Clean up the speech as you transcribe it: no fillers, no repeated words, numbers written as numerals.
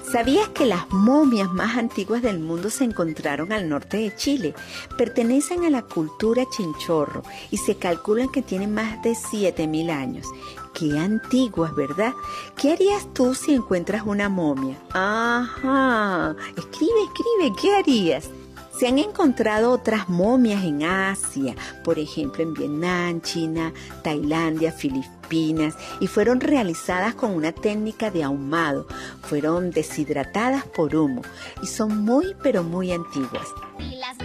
¿Sabías que las momias más antiguas del mundo se encontraron al norte de Chile? Pertenecen a la cultura Chinchorro y se calculan que tienen más de 7.000 años. ¡Qué antiguas!, ¿verdad? ¿Qué harías tú si encuentras una momia? Ajá, escribe, ¿qué harías? Se han encontrado otras momias en Asia, por ejemplo en Vietnam, China, Tailandia, Filipinas, y fueron realizadas con una técnica de ahumado. Fueron deshidratadas por humo y son muy, pero muy antiguas.